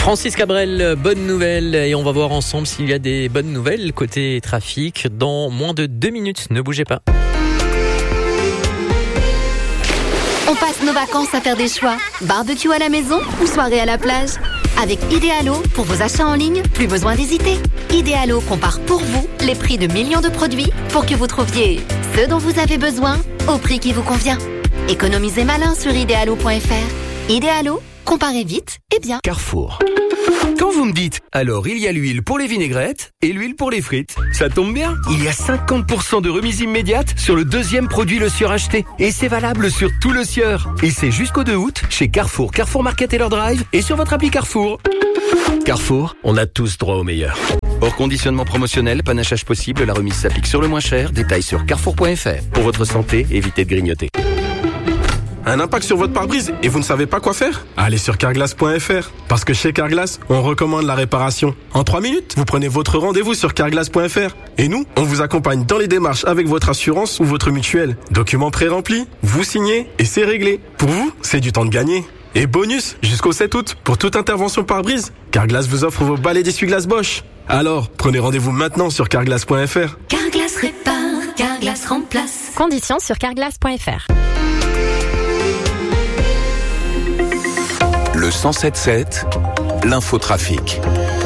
Francis Cabrel, bonne nouvelle, et on va voir ensemble s'il y a des bonnes nouvelles côté trafic dans moins de 2 minutes. Ne bougez pas. On passe nos vacances à faire des choix. Barbecue à la maison ou soirée à la plage. Avec Idealo, pour vos achats en ligne, plus besoin d'hésiter. Idealo compare pour vous les prix de millions de produits pour que vous trouviez ce dont vous avez besoin au prix qui vous convient. Économisez malin sur idealo.fr. Idealo, comparez vite et bien. Carrefour. Quand vous me dites, alors il y a l'huile pour les vinaigrettes et l'huile pour les frites, ça tombe bien. Il y a 50% de remise immédiate sur le deuxième produit Le Sieur acheté. Et c'est valable sur tout Le Sieur. Et c'est jusqu'au 2 août chez Carrefour, Carrefour Market et leur drive et sur votre appli Carrefour. Carrefour, on a tous droit au meilleur. Hors conditionnement promotionnel, panachage possible, la remise s'applique sur le moins cher. Détails sur carrefour.fr. Pour votre santé, évitez de grignoter. Un impact sur votre pare-brise et vous ne savez pas quoi faire? Allez sur carglass.fr. Parce que chez Carglass, on recommande la réparation. En 3 minutes, vous prenez votre rendez-vous sur carglass.fr. Et nous, on vous accompagne dans les démarches avec votre assurance ou votre mutuelle. Documents pré-remplis, vous signez et c'est réglé. Pour vous, c'est du temps de gagner. Et bonus, jusqu'au 7 août, pour toute intervention pare-brise, Carglass vous offre vos balais d'essuie-glace Bosch. Alors, prenez rendez-vous maintenant sur carglass.fr. Carglass répare, Carglass remplace. Conditions sur carglass.fr. Le 107.7, l'infotrafic.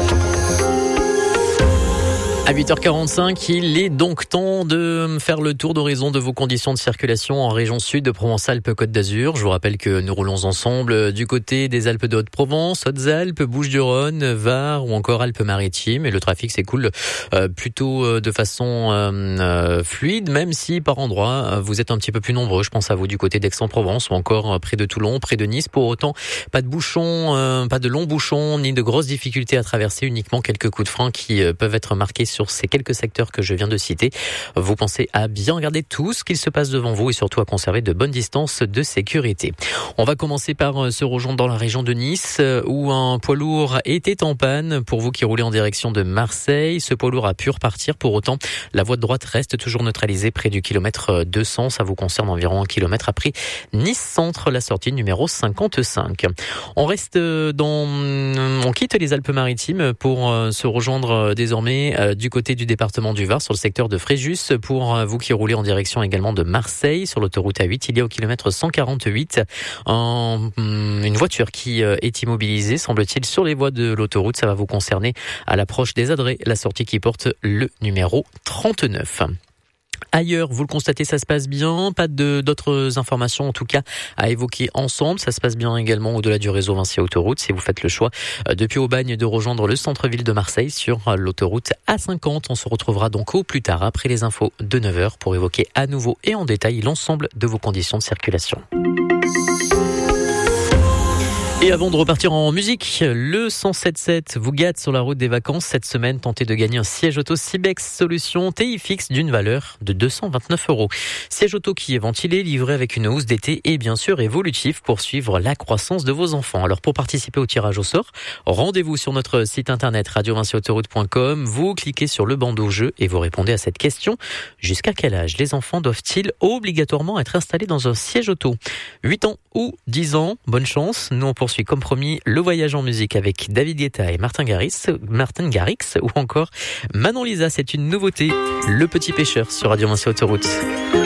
À 8h45, il est donc temps de faire le tour d'horizon de vos conditions de circulation en région sud de Provence-Alpes-Côte d'Azur. Je vous rappelle que nous roulons ensemble du côté des Alpes de Haute-Provence, Hautes-Alpes, Bouches-du-Rhône, Var ou encore Alpes-Maritimes. Et le trafic s'écoule plutôt de façon fluide, même si par endroits vous êtes un petit peu plus nombreux. Je pense à vous du côté d'Aix-en-Provence ou encore près de Toulon, près de Nice. Pour autant, pas de bouchons, pas de longs bouchons, ni de grosses difficultés à traverser, uniquement quelques coups de frein qui peuvent être marqués sur ces quelques secteurs que je viens de citer. Vous pensez à bien regarder tout ce qu'il se passe devant vous et surtout à conserver de bonnes distances de sécurité. On va commencer par se rejoindre dans la région de Nice où un poids lourd était en panne. Pour vous qui roulez en direction de Marseille, ce poids lourd a pu repartir. Pour autant, la voie de droite reste toujours neutralisée près du kilomètre 200. Ça vous concerne environ 1 kilomètre après Nice Centre, la sortie numéro 55. On quitte les Alpes-Maritimes pour se rejoindre désormais du côté du département du Var, sur le secteur de Fréjus. Pour vous qui roulez en direction également de Marseille, sur l'autoroute A8, il y a au kilomètre 148 une voiture qui est immobilisée, semble-t-il, sur les voies de l'autoroute. Ça va vous concerner à l'approche des Adrets, la sortie qui porte le numéro 39. Ailleurs, vous le constatez, ça se passe bien. Pas d'autres informations, en tout cas, à évoquer ensemble. Ça se passe bien également au-delà du réseau Vinci Autoroute. Si vous faites le choix depuis Aubagne de rejoindre le centre-ville de Marseille sur l'autoroute A50. On se retrouvera donc au plus tard, après les infos de 9h, pour évoquer à nouveau et en détail l'ensemble de vos conditions de circulation. Et avant de repartir en musique, le 107.7 vous gâte sur la route des vacances. Cette semaine, tentez de gagner un siège auto Cibex Solutions TI fixe d'une valeur de 229 €. Siège auto qui est ventilé, livré avec une housse d'été et bien sûr évolutif pour suivre la croissance de vos enfants. Alors pour participer au tirage au sort, rendez-vous sur notre site internet radiovinciautoroute.com. Vous cliquez sur le bandeau jeu et vous répondez à cette question. Jusqu'à quel âge les enfants doivent-ils obligatoirement être installés dans un siège auto? 8 ans ou 10 ans? Bonne chance. Nous on poursuit comme promis le voyage en musique avec David Guetta et Martin Garrix ou encore Manon Lisa. C'est une nouveauté, Le Petit Pêcheur sur Radio Vinci Autoroute.